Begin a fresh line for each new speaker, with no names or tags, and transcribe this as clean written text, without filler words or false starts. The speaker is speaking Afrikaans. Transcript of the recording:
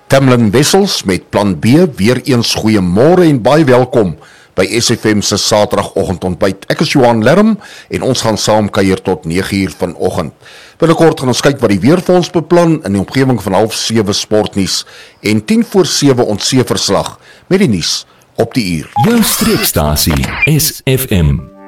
Tamlin Wessels met Plan B, weer eens goeiemôre en baie welkom by SFM se Saterdagoggendontbyt. Ek is Johan Lerm en ons gaan saam kuier tot 9uur vanoggend. Binnekort gaan ons kyk wat die weer vir ons beplan in die omgewing van 6:30 sportnuus en 6:50 ons seeverslag met die nuus op die uur.
Jou streekstasie SFM.